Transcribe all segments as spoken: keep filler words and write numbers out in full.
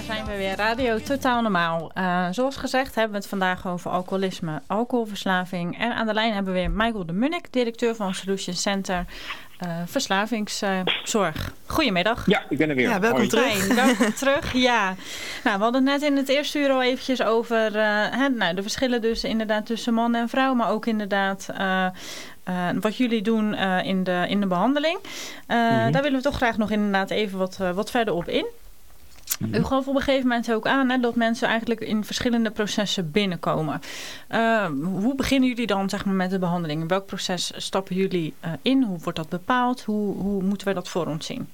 zijn we weer. Radio Totaal Normaal. Uh, zoals gezegd hebben we het vandaag over alcoholisme, alcoholverslaving. En aan de lijn hebben we weer Michael de Munnik, directeur van Solution Center uh, Verslavingszorg. Uh, Goedemiddag. Ja, ik ben er weer. Ja, welkom Hoi. terug. Fijn, welkom terug. Ja. Nou, we hadden het net in het eerste uur al eventjes over uh, hè, nou, de verschillen dus inderdaad tussen man en vrouw. Maar ook inderdaad uh, uh, wat jullie doen uh, in, de, in de behandeling. Uh, mm-hmm. Daar willen we toch graag nog inderdaad even wat, uh, wat verder op in. U gaf op een gegeven moment ook aan hè, dat mensen eigenlijk in verschillende processen binnenkomen. Uh, hoe beginnen jullie dan zeg maar, met de behandeling? In welk proces stappen jullie uh, in? Hoe wordt dat bepaald? Hoe, hoe moeten we dat voor ons zien?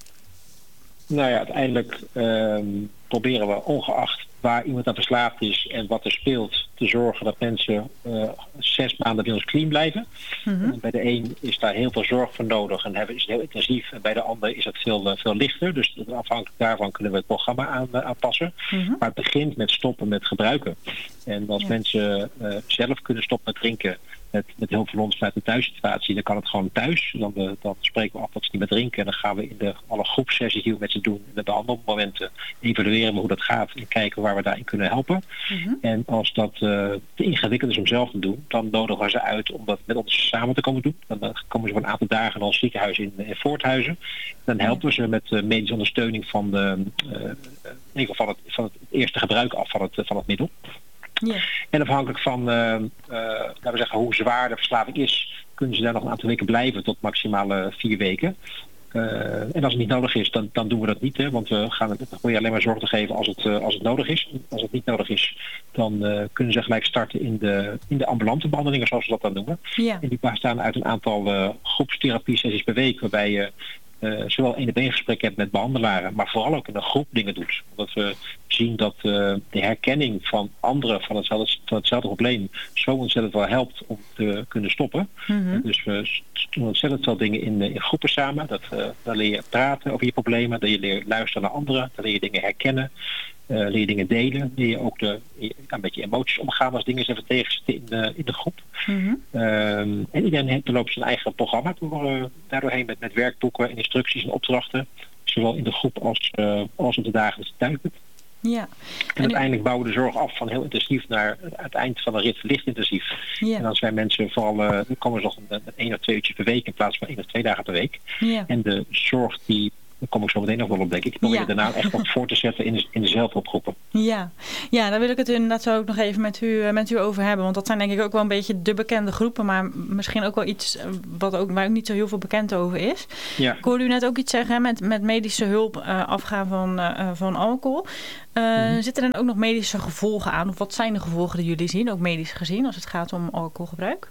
Nou ja, uiteindelijk uh, proberen we ongeacht waar iemand aan verslaafd is en wat er speelt, te zorgen dat mensen uh, zes maanden bij ons clean blijven. Mm-hmm. Bij de een is daar heel veel zorg voor nodig en hebben, is het heel intensief. En bij de ander is het veel, uh, veel lichter. Dus afhankelijk daarvan kunnen we het programma aan, uh, aanpassen. Mm-hmm. Maar het begint met stoppen met gebruiken. En als ja. mensen uh, zelf kunnen stoppen met drinken, met, met hulp van ons vanuit de thuissituatie, dan kan het gewoon thuis. Dan, uh, dan spreken we af dat ze niet meer drinken. En dan gaan we in de alle groepsessies die we met ze doen, in de behandelmomenten, evalueren we hoe dat gaat en kijken waar we daarin kunnen helpen. Mm-hmm. En als dat uh, te ingewikkeld is om zelf te doen, dan nodigen we ze uit om dat met ons samen te komen doen. Dan uh, komen ze voor een aantal dagen naar ons ziekenhuis in, in Voorthuizen. Dan helpen we ze met uh, medische ondersteuning van, de, uh, in ieder geval van het, van het eerste gebruik af van het, van het middel. Yeah. En afhankelijk van uh, uh, laten we zeggen, hoe zwaar de verslaving is, kunnen ze daar nog een aantal weken blijven tot maximale vier weken. Uh, en als het niet nodig is, dan, dan doen we dat niet. Hè, want we gaan het, dan probeer je alleen maar zorg te geven als het, uh, als het nodig is. Als het niet nodig is, dan uh, kunnen ze gelijk starten in de, in de ambulante behandelingen, zoals we dat dan noemen. Yeah. En die bestaan uit een aantal uh, groepstherapie-sessies per week, waarbij je uh, zowel één-op-één gesprek hebt met behandelaren, maar vooral ook in een groep dingen doet. Omdat we zien dat uh, de herkenning van anderen van hetzelfde, van hetzelfde probleem zo ontzettend wel helpt om te kunnen stoppen. Mm-hmm. Dus we doen ontzettend veel dingen in, in groepen samen. Dat, uh, dan leer je praten over je problemen, dan leer je luisteren naar anderen, dan leer je dingen herkennen, uh, leer je dingen delen, leer je ook de, een beetje emoties omgaan als dingen even tegenzitten in de, in de groep. Mm-hmm. Uh, en iedereen heeft dan zijn eigen programma door, uh, daardoorheen met, met werkboeken en instructies en opdrachten, zowel in de groep als, uh, als op de dagelijkse thuisbed. Ja. En, en uiteindelijk bouwen we de zorg af van heel intensief naar het eind van de rit licht intensief. Ja. En als wij mensen vooral, uh, dan komen ze nog met één of twee uurtjes per week in plaats van één of twee dagen per week. Ja. En de zorg die, daar kom ik zo meteen nog wel op denk ik, probeer ja. daarna echt nog voor te zetten in de, in de zelfhulpgroepen. Ja. ja, daar wil ik het inderdaad zo ook nog even met u, met u over hebben. Want dat zijn denk ik ook wel een beetje de bekende groepen, maar misschien ook wel iets wat ook, waar ook niet zo heel veel bekend over is. Ja. Ik hoorde u net ook iets zeggen, met, met medische hulp uh, afgaan van, uh, van alcohol. Uh, mm-hmm. Zitten er dan ook nog medische gevolgen aan? Of wat zijn de gevolgen die jullie zien, ook medisch gezien, als het gaat om alcoholgebruik?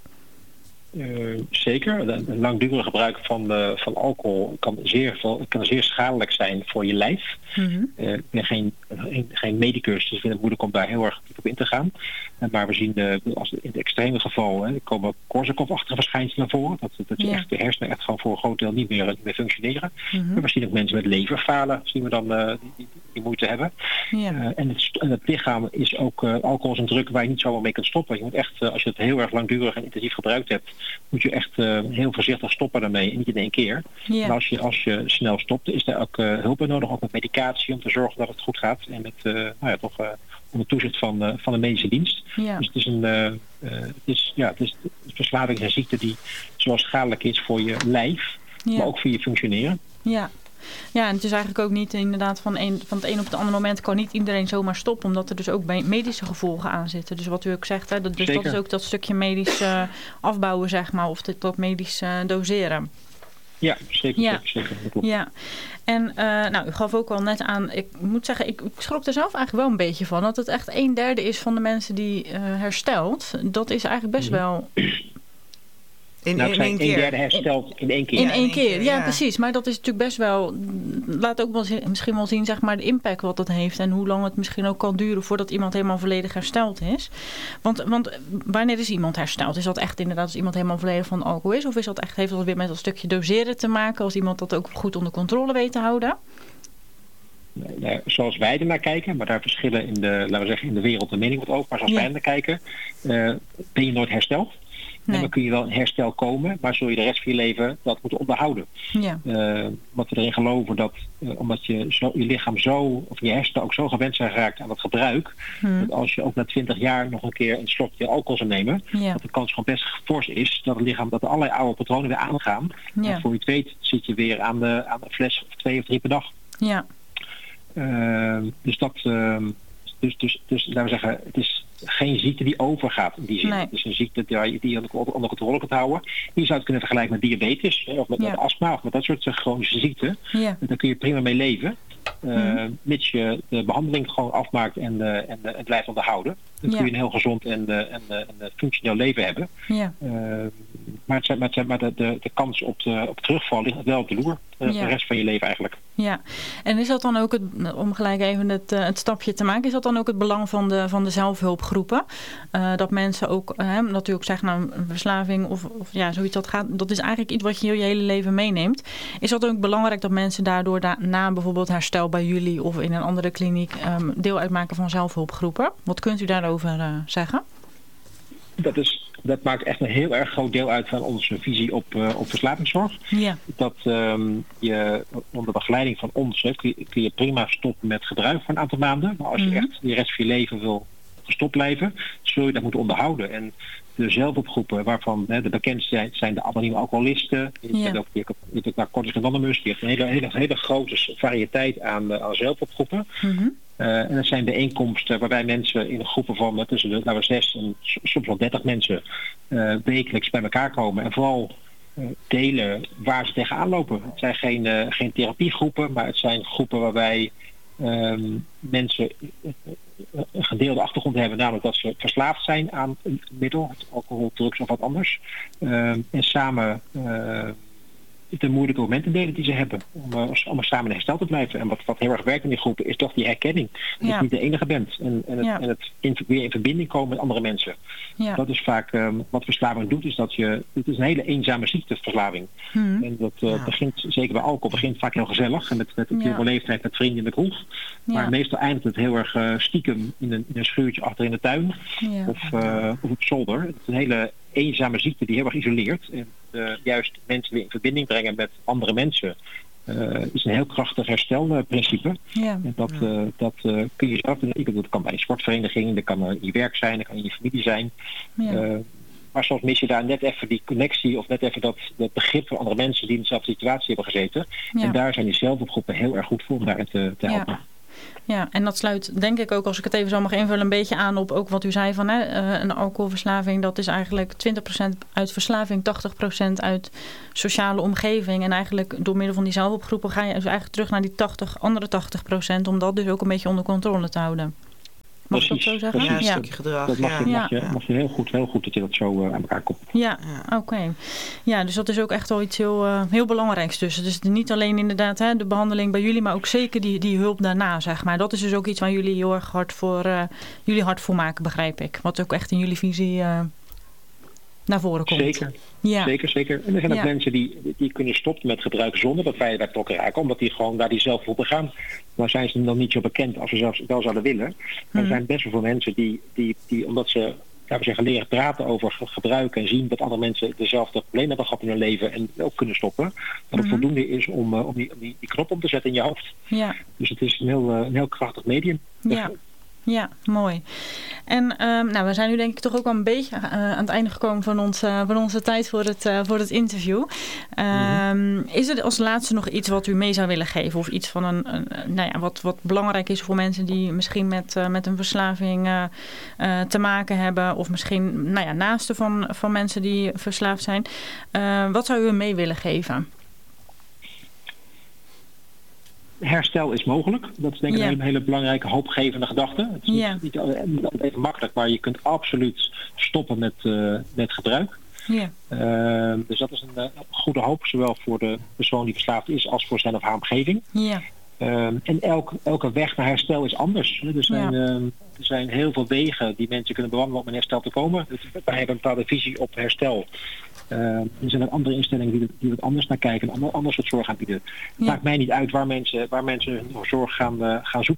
Uh, zeker. Een langdurig gebruik van, uh, van alcohol kan zeer, kan zeer schadelijk zijn voor je lijf. Mm-hmm. Uh, ik ben geen, geen, geen medicus, dus ik vind het moeilijk om daar heel erg diep op in te gaan. Uh, maar we zien de, als in het extreme geval hè, komen Korsakoff-achtige verschijnselen naar voren. Dat, dat je ja. echt de hersenen echt gewoon voor een groot deel niet meer, niet meer functioneren. Mm-hmm. Maar we zien ook mensen met leverfalen, zien we dan uh, die, die, die moeite hebben. Ja. Uh, en, het, en het lichaam is ook, uh, alcohol is een druk waar je niet zomaar mee kunt stoppen. Je moet echt, uh, als je het heel erg langdurig en intensief gebruikt hebt, moet je echt uh, heel voorzichtig stoppen daarmee en niet in één keer. Ja. En als je, als je snel stopt, is er ook uh, hulp bij nodig, ook met medicatie om te zorgen dat het goed gaat. En met, uh, nou ja, toch uh, onder toezicht van, uh, van de medische dienst. Ja. Dus het is een, uh, uh, het is, ja, het is, verslaving is een ziekte die zowel schadelijk is voor je lijf, ja. maar ook voor je functioneren. Ja. Ja, en het is eigenlijk ook niet inderdaad van, een, van het een op het andere moment kan niet iedereen zomaar stoppen, omdat er dus ook medische gevolgen aan zitten. Dus wat u ook zegt, hè, dat, dus dat is ook dat stukje medisch uh, afbouwen, zeg maar, of dit, dat medisch uh, doseren. Ja, zeker. Ja. zeker, zeker. Ja. En uh, nou, u gaf ook al net aan, ik moet zeggen, ik, ik schrok er zelf eigenlijk wel een beetje van, dat het echt een derde is van de mensen die uh, herstelt. Dat is eigenlijk best wel... In, nou, in één keer. Een derde hersteld in één keer. In ja, één keer, ja, ja precies. Maar dat is natuurlijk best wel... Laat ook wel, misschien wel zien, zeg maar, de impact wat dat heeft. En hoe lang het misschien ook kan duren voordat iemand helemaal volledig hersteld is. Want, want wanneer is iemand hersteld? Is dat echt inderdaad als iemand helemaal volledig van alcohol is? Of is dat echt, heeft dat weer met dat stukje doseren te maken? Als iemand dat ook goed onder controle weet te houden? Nou, zoals wij er naar kijken, maar daar verschillen in de, laten we zeggen, in de wereld de mening wat over. Maar zoals ja. wij er naar kijken, uh, ben je nooit hersteld. Nee. En dan kun je wel in herstel komen, maar zul je de rest van je leven dat moeten onderhouden. Ja. Uh, wat we erin geloven dat, uh, omdat je, zo, je lichaam zo, of je hersenen ook zo gewend zijn geraakt aan het gebruik, hmm. dat als je ook na twintig jaar nog een keer een slokje alcohol zou nemen, ja. dat de kans gewoon best fors is dat het lichaam, dat er allerlei oude patronen weer aangaan. Ja. En voor je het weet zit je weer aan de, aan de fles of twee of drie per dag. Ja. Uh, dus dat, uh, dus, dus, dus laten we zeggen, het is geen ziekte die overgaat in die zin. Nee. Het is een ziekte die, die je onder controle kunt houden. Je zou het kunnen vergelijken met diabetes, hè, of met, ja. met astma, of met dat soort chronische ziekten. Ja. Daar kun je prima mee leven. Uh, mm. mits je de behandeling gewoon afmaakt en, uh, en, uh, en blijft onderhouden. Dan ja. kun je een heel gezond en, uh, en, uh, en uh, functioneel leven hebben. Ja. Uh, maar het zijn, maar, het zijn, maar de, de, de kans op, de, op terugval ligt wel op de loer. Uh, ja. De rest van je leven eigenlijk. Ja, en is dat dan ook, het, om gelijk even het, uh, het stapje te maken, is dat dan ook het belang van de, van de zelfhulpgroepen? Uh, dat mensen ook, uh, natuurlijk zeggen, nou, een verslaving of, of ja, zoiets, dat gaat, dat is eigenlijk iets wat je je hele leven meeneemt. Is dat ook belangrijk dat mensen daardoor da- na bijvoorbeeld herstel bij jullie of in een andere kliniek um, deel uitmaken van zelfhulpgroepen? Wat kunt u daarover uh, zeggen? Dat, is, dat maakt echt een heel erg groot deel uit van onze visie op, uh, op verslavingszorg. Ja. Dat um, je onder begeleiding van ons hè, kun, je, kun je prima stoppen met gebruik voor een aantal maanden. Maar als je mm-hmm. echt de rest van je leven wil gestopt blijven, zul je dat moeten onderhouden. En de zelfhulpgroepen waarvan hè, de bekendste zijn, zijn de anonieme alcoholisten. Je ja. hebt ook, je hebt ook Narcotics Anonymous. Die heeft een hele, hele, hele grote variëteit aan, aan zelfhulpgroepen. Mm-hmm. Uh, en dat zijn bijeenkomsten waarbij mensen in groepen van uh, tussen de nou, zes en soms wel dertig mensen uh, wekelijks bij elkaar komen. En vooral uh, delen waar ze tegenaan lopen. Het zijn geen, uh, geen therapiegroepen, maar het zijn groepen waarbij um, mensen een gedeelde achtergrond hebben. Namelijk dat ze verslaafd zijn aan een middel, alcohol, drugs of wat anders. Uh, en samen Uh, de moeilijke momenten delen die ze hebben. Om, uh, om er samen in herstel te blijven. En wat, wat heel erg werkt in die groepen is toch die herkenning. Dat ja. je niet de enige bent. En, en het, ja. en het in, weer in verbinding komen met andere mensen. Ja. Dat is vaak um, wat verslaving doet. Is dat je, het is een hele eenzame ziekte, verslaving. Hmm. En dat uh, ja. begint, zeker bij alcohol, begint vaak heel gezellig. En met, met op ja. je leeftijd met vrienden in de kroeg. Ja. Maar meestal eindigt het heel erg uh, stiekem in een, in een schuurtje achter in de tuin. Ja. Of, uh, of op zolder. Het is een hele eenzame ziekte die heel erg isoleert. En uh, juist mensen weer in verbinding brengen met andere mensen uh, is een heel krachtig herstelprincipe. Ja. En dat, uh, dat uh, kun je zelf doen. Dat kan bij een sportvereniging, dat kan in je werk zijn, dat kan in je familie zijn. Ja. Uh, maar soms mis je daar net even die connectie of net even dat, dat begrip van andere mensen die in dezelfde situatie hebben gezeten. Ja. En daar zijn die zelfhulpgroepen heel erg goed voor om daarin te, te helpen. Ja. Ja, en dat sluit denk ik ook, als ik het even zo mag invullen, een beetje aan op ook wat u zei van hè, een alcoholverslaving. Dat is eigenlijk twintig procent uit verslaving, tachtig procent uit sociale omgeving. En eigenlijk door middel van die zelfhulpgroepen ga je dus eigenlijk terug naar die tachtig, andere tachtig procent, om dat dus ook een beetje onder controle te houden. Mag Precies, ik dat zo zeggen? Ja, een ja. stukje gedrag. Dat mag je, ja. mag je, mag je heel, goed, heel goed dat je dat zo uh, aan elkaar koppelt. Ja, ja. oké. Okay. Ja, dus dat is ook echt wel iets heel, uh, heel belangrijks tussen. Dus niet alleen inderdaad hè, de behandeling bij jullie, maar ook zeker die, die hulp daarna, zeg maar. Dat is dus ook iets waar jullie heel erg hard voor, uh, jullie hard voor maken, begrijp ik. Wat ook echt in jullie visie uh, naar voren komt. Zeker. Ja. Zeker, zeker. En er zijn ook ja. mensen die, die kunnen stoppen met gebruik zonder dat wij bij betrokken raken, omdat die gewoon daar die zelf voor gaan. Maar zijn ze dan niet zo bekend als ze zelfs wel zouden willen. Maar hmm. er zijn best wel veel mensen die, die, die omdat ze, laten we zeggen, leren praten over gebruik en zien dat andere mensen dezelfde problemen hebben gehad in hun leven en ook kunnen stoppen, dat het hmm. voldoende is om, uh, om, die, om die, die knop om te zetten in je hoofd. Ja. Dus het is een heel, uh, een heel krachtig medium. Ja. Ja, mooi. En um, nou, we zijn nu denk ik toch ook wel een beetje uh, aan het einde gekomen van, ons, uh, van onze tijd voor het, uh, voor het interview. Um, mm-hmm. Is er als laatste nog iets wat u mee zou willen geven? Of iets van een, een nou ja, wat, wat belangrijk is voor mensen die misschien met, uh, met een verslaving uh, uh, te maken hebben? Of misschien nou ja, naasten van, van mensen die verslaafd zijn. Uh, wat zou u mee willen geven? Herstel is mogelijk. Dat is denk ik ja. een hele belangrijke hoopgevende gedachte. Het is ja. niet, niet altijd even makkelijk, maar je kunt absoluut stoppen met, uh, met gebruik. Ja. Uh, dus dat is een uh, goede hoop, zowel voor de persoon die verslaafd is als voor zijn of haar omgeving. Ja. Uh, en elk, elke weg naar herstel is anders. Er zijn, ja. uh, er zijn heel veel wegen die mensen kunnen bewandelen om in herstel te komen. Dus wij hebben een bepaalde visie op herstel. Uh, er zijn ook andere instellingen die, die wat anders naar kijken en ander, anders wat zorg aanbieden. Het ja. maakt mij niet uit waar mensen, waar mensen hun zorg gaan, uh, gaan zoeken.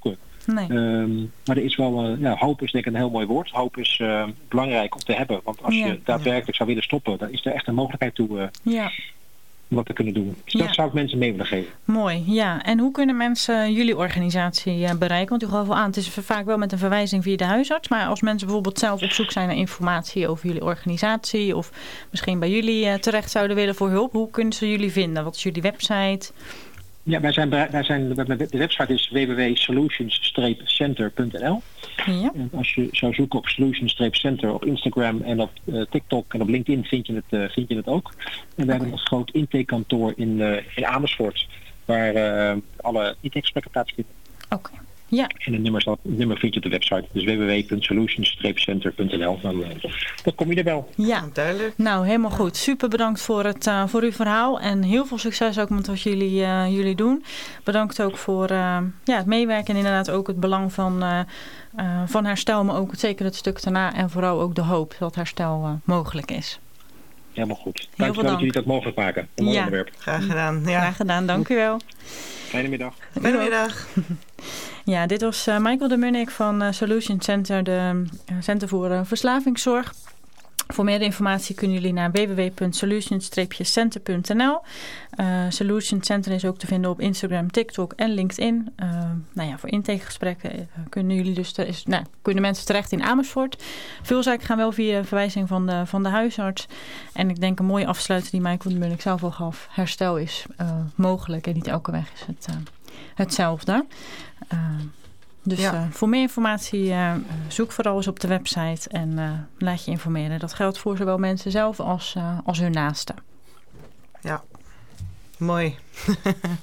Nee. Um, maar er is wel, uh, ja, hoop is denk ik een heel mooi woord. Hoop is uh, belangrijk om te hebben. Want als ja. je daadwerkelijk zou willen stoppen, dan is er echt een mogelijkheid toe uh, ja. om wat te kunnen doen. Dus dat ja. zou ik mensen mee willen geven. Mooi, ja. En hoe kunnen mensen jullie organisatie uh, bereiken? Want u gaf al aan, het is vaak wel met een verwijzing via de huisarts. Maar als mensen bijvoorbeeld zelf op zoek zijn naar informatie over jullie organisatie, of misschien bij jullie uh, terecht zouden willen voor hulp, hoe kunnen ze jullie vinden? Wat is jullie website? Ja, wij zijn, wij zijn, de website is w w w punt solutions center punt n l. Ja. En als je zou zoeken op Solutions-Center op Instagram en op uh, TikTok en op LinkedIn vind je het, uh, vind je het ook. En we okay. hebben een groot intakekantoor in, uh, in Amersfoort, waar uh, alle intakegesprekken plaatsvinden. Oké. Okay. Ja. En het nummer, het nummer vind je op de website. Dus w w w punt solutions center punt n l. Dan, uh, dan kom je er wel. Ja, duidelijk. Nou, helemaal goed. Super bedankt voor, het, uh, voor uw verhaal. En heel veel succes ook met wat jullie, uh, jullie doen. Bedankt ook voor uh, ja, het meewerken. En inderdaad ook het belang van, uh, uh, van herstel. Maar ook zeker het stuk daarna. En vooral ook de hoop dat herstel uh, mogelijk is. Helemaal goed. Heel Dank u wel dat jullie dat mogelijk maken. Een mooi ja. onderwerp. Graag gedaan. Ja. Graag gedaan. Dank u wel. Fijne middag. Fijne middag. Ja, dit was uh, Michael de Munnik van uh, Solution Center, de uh, Center voor uh, Verslavingszorg. Voor meer informatie kunnen jullie naar w w w punt solutions center punt n l. Uh, Solution Center is ook te vinden op Instagram, TikTok en LinkedIn. Uh, nou ja, voor intakegesprekken uh, kunnen jullie dus te, is, nou, kunnen mensen terecht in Amersfoort. Veel zaken gaan wel via verwijzing van de, van de huisarts. En ik denk een mooie afsluiter die Michael de Munnik zelf al gaf. Herstel is uh, mogelijk en niet elke weg is het, uh, hetzelfde. Uh, Dus ja. uh, voor meer informatie uh, zoek vooral eens op de website en uh, laat je informeren. Dat geldt voor zowel mensen zelf als, uh, als hun naasten. Ja, mooi.